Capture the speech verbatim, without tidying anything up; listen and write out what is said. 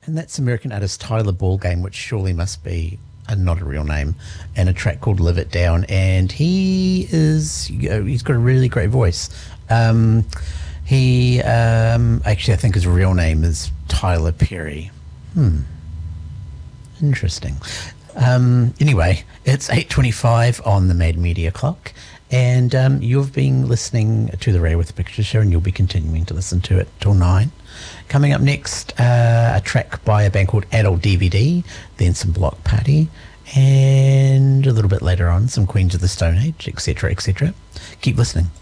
And that's American artist Tyler Ballgame, which surely must be a, not a real name, and a track called Live It Down. And he is, you know, he's got a really great voice. Um, he, um, actually, I think his real name is Tyler Perry. Hmm. Interesting. Um, anyway, it's eight twenty-five on the Mad Media clock, and um, you've been listening to the Radio with the Picture Show, and you'll be continuing to listen to it till nine. Coming up next, uh, a track by a band called Adult D V D, then some Block Party, and a little bit later on, some Queens of the Stone Age, et cetera, et cetera. Keep listening.